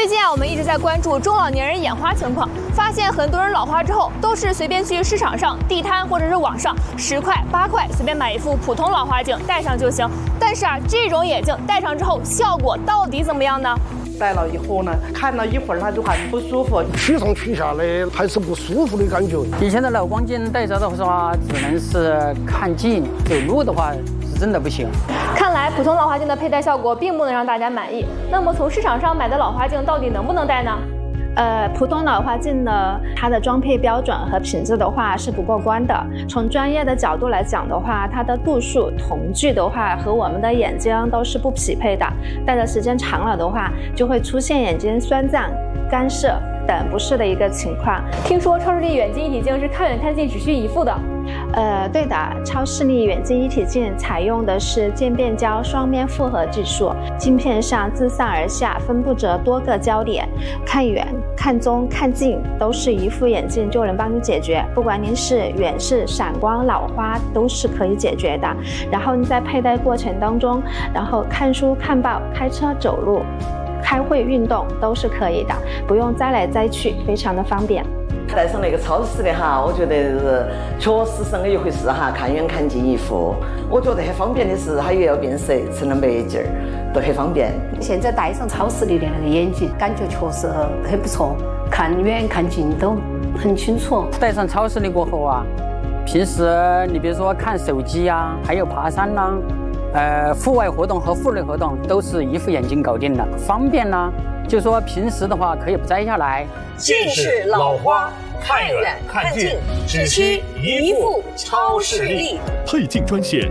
最近我们一直在关注中老年人眼花情况，发现很多人老花之后都是随便去市场上、地摊或者是网上10块、8块随便买一副普通老花镜戴上就行。但是这种眼镜戴上之后效果到底怎么样呢？ 戴了以后呢，看了一会儿它就很不舒服， 取上取下的还是不舒服的感觉。 以前的老光镜戴着的话，只能是看近，走路的话是真的不行。 看来普通老花镜的佩戴效果并不能让大家满意。那么从市场上买的老花镜到底能不能戴呢？ 普通老花镜呢，它的装配标准和品质的话是不过关的。从专业的角度来讲的话，它的度数、瞳距的话和我们的眼睛都是不匹配的。戴的时间长了的话，就会出现眼睛酸胀、干涩等不适的一个情况。 听说超视力远近一体镜是看远看近只需一副的。 对的，超视力远近一体镜采用的是渐变焦双面复合技术，镜片上自上而下分布着多个焦点，看远、看中、看近都是一副眼镜就能帮你解决，不管您是远视、散光、老花都是可以解决的。然后你在佩戴过程当中，然后看书、看报、开车、走路、开会、运动都是可以的，不用摘来摘去，非常的方便。 戴上那个超视的哈，我觉得确实是那么一回事哈，看远看近一副。我觉得很方便的是，它又要变色，成了墨镜儿，都很方便。 现在戴上超视力的那个眼镜，感觉确实很不错，看远看近都很清楚。 戴上超视力过后啊，平时你比如说看手机啊，还有爬山啦、户外活动和户内活动都是一副眼镜搞定了，方便啦。就说平时的话可以不摘下来。 近视老花，看远看近，只需一副超视力。 配镜专线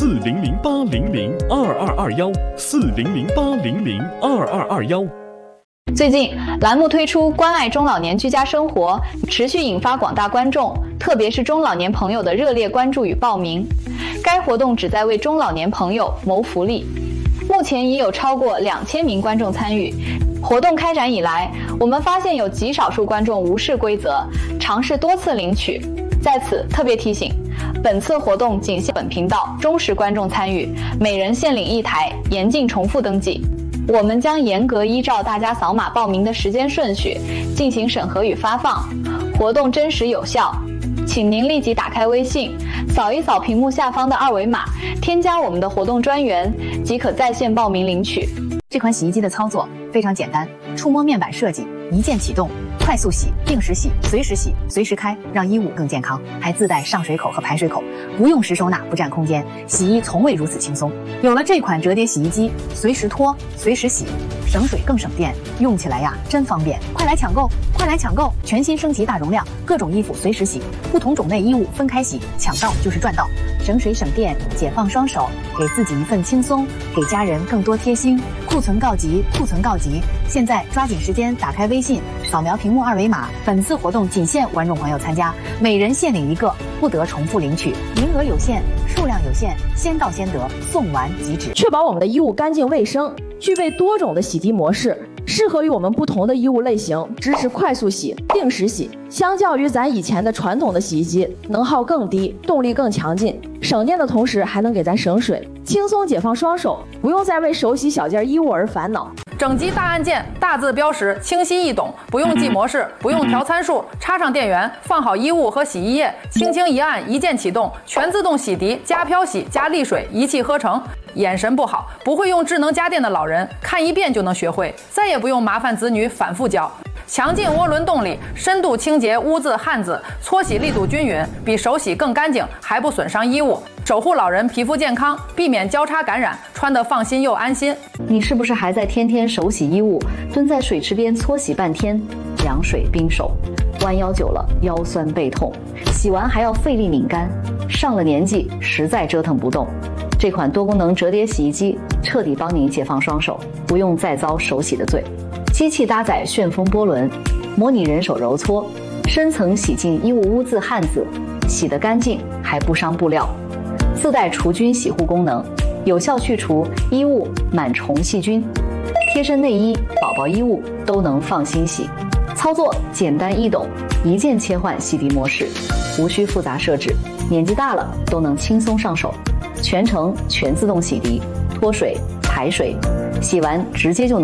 ：4008002221，4008002221。 最近，栏目推出关爱中老年居家生活，持续引发广大观众，特别是中老年朋友的热烈关注与报名。该活动旨在为中老年朋友谋福利，目前已有超过2000名观众参与。活动开展以来，我们发现有极少数观众无视规则，尝试多次领取。在此特别提醒，本次活动仅限本频道忠实观众参与，每人限领1台，严禁重复登记。我们将严格依照大家扫码报名的时间顺序进行审核与发放，活动真实有效。请您立即打开微信，扫一扫屏幕下方的2维码，添加我们的活动专员，即可在线报名领取。 这款洗衣机的操作非常简单，触摸面板设计，一键启动，快速洗、定时洗、随时洗、随时开，让衣物更健康。还自带上水口和排水口，不用时收纳，不占空间，洗衣从未如此轻松。有了这款折叠洗衣机，随时脱，随时洗，省水更省电，用起来呀真方便。快来抢购！快来抢购！全新升级大容量，各种衣服随时洗，不同种类衣物分开洗，抢到就是赚到，省水省电，解放双手，给自己一份轻松，给家人更多贴心。库存告急，库存告急！现在抓紧时间打开微信，扫描屏幕2维码。本次活动仅限观众朋友参加，每人限领1个，不得重复领取，名额有限，数量有限，先到先得，送完即止。 确保我们的衣物干净卫生，具备多种的洗涤模式，适合于我们不同的衣物类型，支持快速洗、定时洗。相较于咱以前的传统的洗衣机，能耗更低，动力更强劲，省电的同时还能给咱省水，轻松解放双手，不用再为手洗小件衣物而烦恼。 整机大按键，大字标识，清晰易懂，不用记模式，不用调参数，插上电源，放好衣物和洗衣液，轻轻一按，一键启动，全自动洗涤加漂洗加沥水，一气呵成。眼神不好，不会用智能家电的老人，看1遍就能学会，再也不用麻烦子女反复教。强劲涡轮动力，深度清洁污渍汗渍，搓洗力度均匀，比手洗更干净，还不损伤衣物，守护老人皮肤健康，避免交叉感染，穿得放心又安心。 你是不是还在天天手洗衣物，蹲在水池边搓洗半天，凉水冰手，弯腰久了腰酸背痛，洗完还要费力拧干，上了年纪实在折腾不动。这款多功能折叠洗衣机彻底帮您解放双手，不用再遭手洗的罪。机器搭载旋风波轮，模拟人手揉搓，深层洗净衣物污渍汗渍，洗得干净还不伤布料。自带除菌洗护功能，有效去除衣物螨虫细菌，贴身内衣、宝宝衣物都能放心洗。操作简单易懂，一键切换洗涤模式，无需复杂设置，年纪大了都能轻松上手。全程全自动洗涤，脱水、排水，洗完直接就能